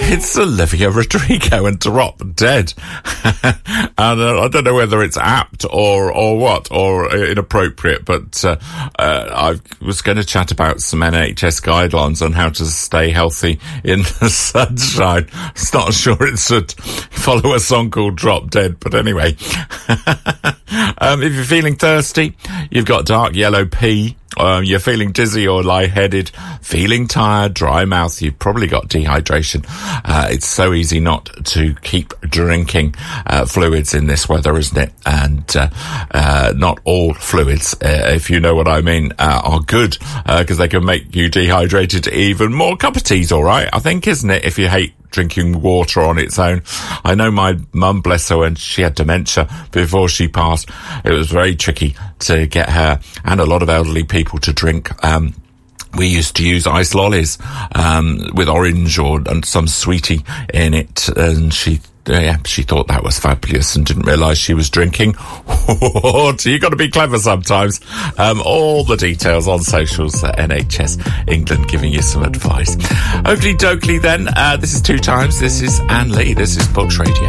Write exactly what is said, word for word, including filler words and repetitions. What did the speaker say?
It's Olivia Rodrigo and Drop Dead. And uh, I don't know whether it's apt or, or what, or inappropriate, but uh, uh, I was going to chat about some N H S guidelines on how to stay healthy in the sunshine. I'm not sure it should follow a song called Drop Dead, but anyway. um, if you're feeling thirsty, you've got Dark Yellow Pea. Um, you're feeling dizzy or lightheaded, feeling tired, dry mouth, you've probably got dehydration. Uh, it's so easy not to keep drinking uh, fluids in this weather, isn't it? And uh, uh, not all fluids, uh, if you know what I mean, uh, are good, because uh, they can make you dehydrated even more. Cup of tea's all right, I think, isn't it, if you hate drinking water on its own. I know my mum, bless her, when she had dementia before she passed, it was very tricky to get her and a lot of elderly people to drink. Um, we used to use ice lollies um, with orange or and some sweetie in it, and she yeah, she thought that was fabulous and didn't realise she was drinking. You got to be clever sometimes. Um, all the details on socials at N H S England giving you some advice. Oakley dokley then. Uh, this is Two Times. This is Anne Lee. This is Books Radio.